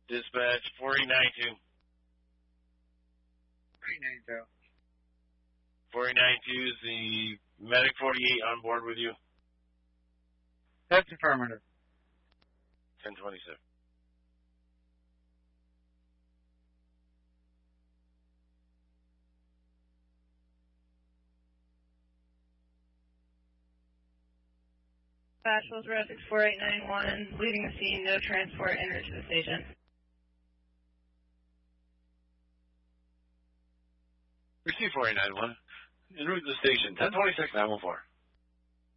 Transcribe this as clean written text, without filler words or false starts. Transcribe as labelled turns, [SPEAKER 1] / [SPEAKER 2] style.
[SPEAKER 1] Dispatch 4892.
[SPEAKER 2] 392.
[SPEAKER 1] 4892 is the Medic 48 on board with you.
[SPEAKER 2] That's affirmative.
[SPEAKER 1] 1027.
[SPEAKER 3] Dispatch, Road 64891, leaving the scene, no transport entered to the station.
[SPEAKER 1] Receive 4891. En route to the station, 1026, 914.